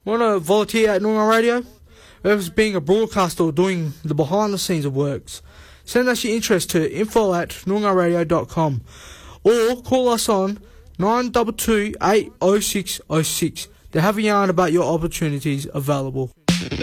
Want to volunteer at Noongar Radio? Whether it's being a broadcaster or doing the behind the scenes of works, send us your interest to info@noongarradio.com or call us on 922 80606 to have a yarn about your opportunities available.